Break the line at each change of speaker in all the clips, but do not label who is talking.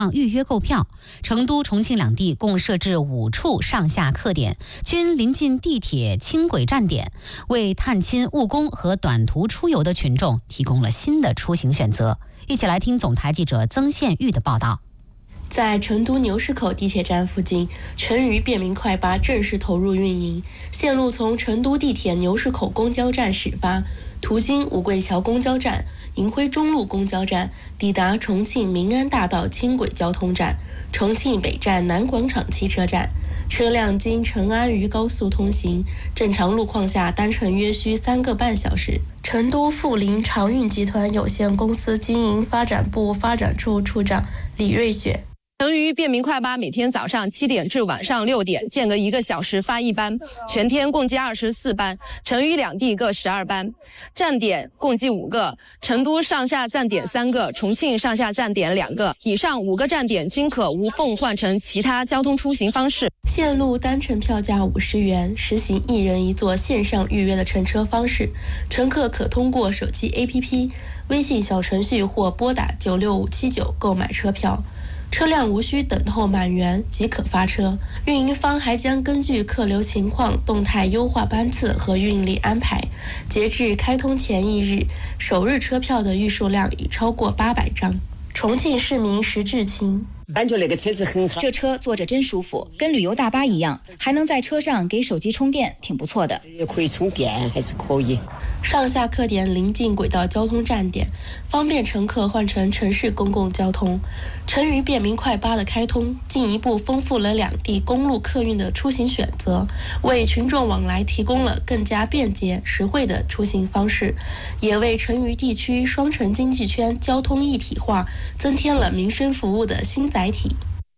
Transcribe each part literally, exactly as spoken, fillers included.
预约购票。成都、重庆两地共设置五处上下客点，均临近地铁轻轨站点，为探亲、务工和短途出游的群众提供了新的出行选择。一起来听总台记者曾宪玉的报道。
在成都牛市口地铁站附近，成渝便民快八正式投入运营。线路从成都地铁牛市口公交站始发，途经五桂桥公交站、银辉中路公交站，抵达重庆民安大道轻轨交通站、重庆北站南广场汽车站。车辆经成安渝高速通行，正常路况下单程约需三个半小时。成都富临长运集团有限公司经营发展部发展处处长李瑞雪。
成渝便民快八每天早上七点至晚上六点，间隔一个小时发一班，全天共计二十四班，成渝两地各十二班，站点共计五个，成都上下站点三个，重庆上下站点两个，以上五个站点均可无缝换成其他交通出行方式。
线路单程票价五十元，实行一人一座线上预约的乘车方式，乘客可通过手机 A P P、微信小程序或拨打九六五七九购买车票。车辆无需等候满员即可发车，运营方还将根据客流情况动态优化班次和运力安排。截至开通前一日，首日车票的预售量已超过八百张。重庆市民石志清。
感觉那个车子很好，
这车坐着真舒服，跟旅游大巴一样，还能在车上给手机充电，挺不错的。
也可以充电，还是可以。
上下客点临近轨道交通站点，方便乘客换乘城市公共交通。成渝便民快八的开通，进一步丰富了两地公路客运的出行选择，为群众往来提供了更加便捷实惠的出行方式，也为成渝地区双城经济圈交通一体化增添了民生服务的新载体。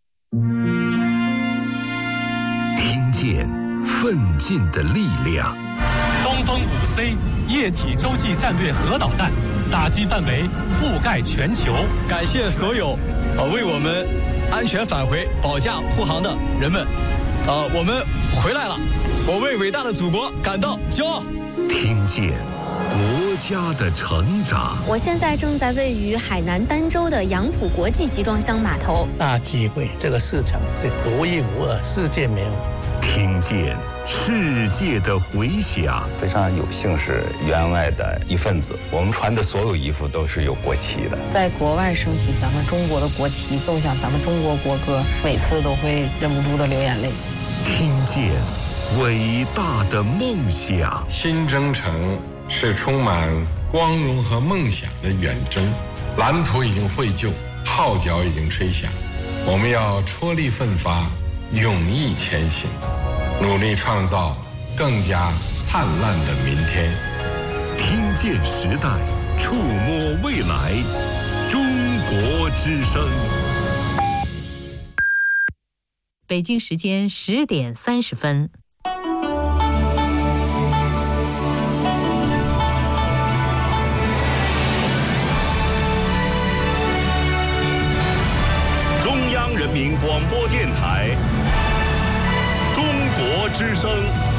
听见奋进的力量。
东风五 C 液体洲际战略核导弹打击范围覆盖全球。
感谢所有呃为我们安全返回保驾护航的人们，呃，我们回来了，我为伟大的祖国感到骄傲。
听见国家的成长。
我现在正在位于海南儋州的杨浦国际集装箱码头。
大机会，这个市场是独一无二，世界没有。
听见世界的回响。
非常有幸是员外的一份子，我们穿的所有衣服都是有国旗的。
在国外升起咱们中国的国旗，奏响咱们中国国歌，每次都会忍不住的流眼泪。
听见伟大的梦想。
新征程是充满光荣和梦想的远征，蓝图已经绘就，号角已经吹响，我们要踔厉奋发，勇毅前行，努力创造更加灿烂的明天。
听见时代，触摸未来，中国之声。
北京时间十点三十分。
中央人民广播电台，中国之声。